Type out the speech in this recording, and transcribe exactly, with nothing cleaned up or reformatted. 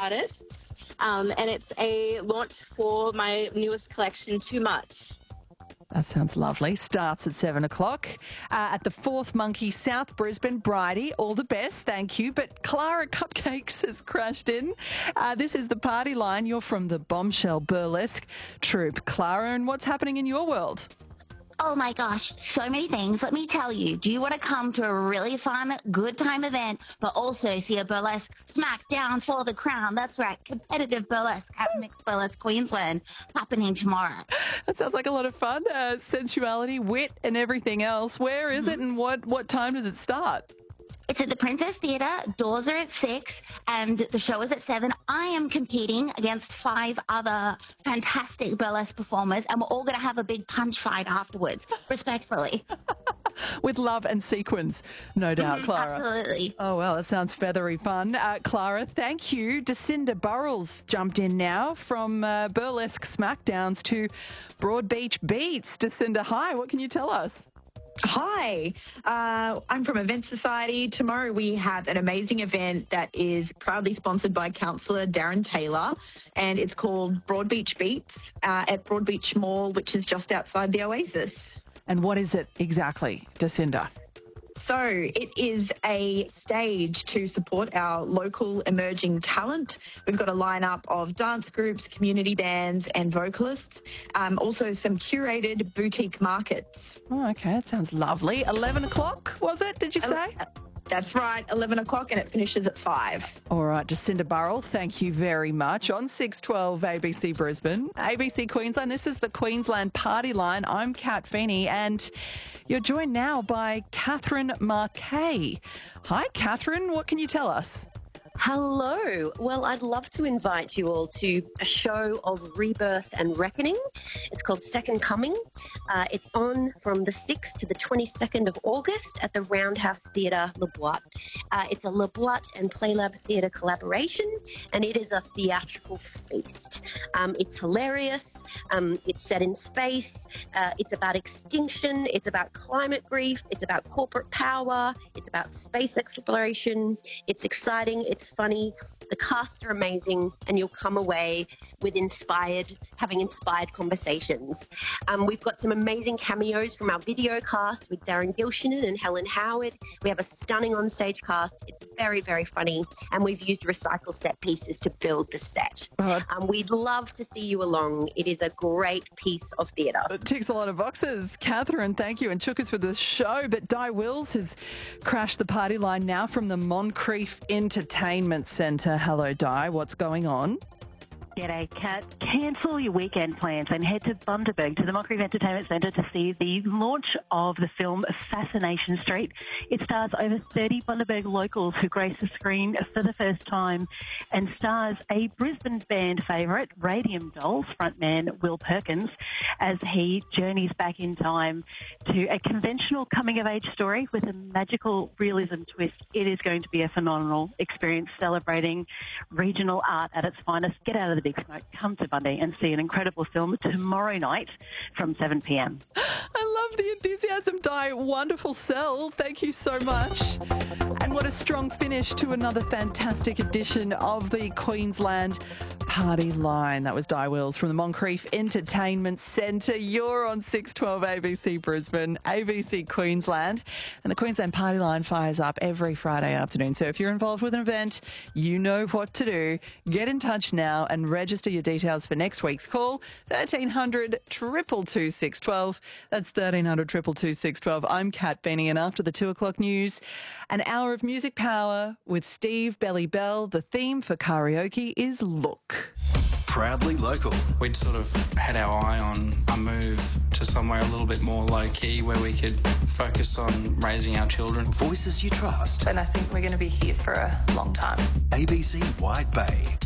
artists, um, and it's a launch for my newest collection, Too Much. That sounds lovely. Starts at seven o'clock uh, at the Fourth Monkey, South Brisbane. Bridie, all the best, thank you. But Clara Cupcakes has crashed in. Uh, this is the party line. You're from the Bombshell Burlesque troupe, Clara, and what's happening in your world? Oh my gosh, so many things. Let me tell you, do you want to come to a really fun, good time event, but also see a burlesque smackdown for the crown? That's right, competitive burlesque at Mixed Burlesque Queensland happening tomorrow. That sounds like a lot of fun. Uh, sensuality, wit and everything else. Where is mm-hmm. it and what, what time does it start? It's at the Princess Theatre. Doors are at six and the show is at seven. I am competing against five other fantastic burlesque performers and we're all going to have a big punch fight afterwards, respectfully. With love and sequins, no doubt, Mm-hmm, Clara. absolutely. Oh, well, that sounds feathery fun. Uh, Clara, thank you. Jacinda Burrells jumped in now from uh, burlesque smackdowns to Broadbeach Beats. Jacinda, hi, what can you tell us? Hi, uh, I'm from Event Society. Tomorrow we have an amazing event that is proudly sponsored by Councillor Darren Taylor, and it's called Broadbeach Beats uh, at Broadbeach Mall, which is just outside the Oasis. And what is it exactly, Jacinda? So it is a stage to support our local emerging talent. We've got a lineup of dance groups, community bands and vocalists, um, also some curated boutique markets. Oh, okay, that sounds lovely. eleven o'clock, was it, did you say? That's right, eleven o'clock, and it finishes at five. All right, Jacinda Burrell, thank you very much. On six twelve A B C Brisbane, A B C Queensland, this is the Queensland Party Line. I'm Kat Feeney, and you're joined now by Catherine Marquet. Hi, Catherine, what can you tell us? Hello. Well, I'd love to invite you all to a show of rebirth and reckoning. It's called Second Coming. Uh, it's on from the sixth to the twenty-second of August at the Roundhouse Theatre, Le Bois. Uh, it's a Le Bois and Playlab Theatre collaboration, and it is a theatrical feast. Um, it's hilarious. Um, it's set in space. Uh, it's about extinction. It's about climate grief. It's about corporate power. It's about space exploration. It's exciting. It's funny. The cast are amazing, and you'll come away with inspired, having inspired conversations. Um, we've got some amazing cameos from our video cast with Darren Gilshanen and Helen Howard. We have a stunning on-stage cast. It's very, very funny, and we've used recycle set pieces to build the set. Uh, um, we'd love to see you along. It is a great piece of theatre. It ticks a lot of boxes. Catherine, thank you, and took us for the show. But Di Wills has crashed the party line now from the Moncrief Entertainment Centre. Hello, Di. What's going on? G'day, Kat. Cancel your weekend plans and head to Bundaberg to the Moncrief Entertainment Centre to see the launch of the film Fascination Street. It stars over thirty Bundaberg locals who grace the screen for the first time and stars a Brisbane band favourite, Radium Dolls frontman Will Perkins, as he journeys back in time to a conventional coming-of-age story with a magical realism twist. It is going to be a phenomenal experience celebrating regional art at its finest. Get out of the big smoke, come to Bundy and see an incredible film tomorrow night from seven p m. I love the enthusiasm, Di. Wonderful sell. Thank you so much. And what a strong finish to another fantastic edition of the Queensland Party Line. That was Di Wills from the Moncrief Entertainment Centre. You're on six twelve A B C Brisbane, A B C Queensland, and the Queensland Party Line fires up every Friday afternoon. So if you're involved with an event, you know what to do. Get in touch now and register your details for next week's call. thirteen hundred, two two two, six one two. That's thirteen hundred, two two two, six one two. I'm Kat Benny, and after the two o'clock news, an hour of music power with Steve Belly Bell. The theme for karaoke is Look. Proudly local. We'd sort of had our eye on a move to somewhere a little bit more low-key where we could focus on raising our children. Voices you trust. And I think we're going to be here for a long time. A B C Wide Bay.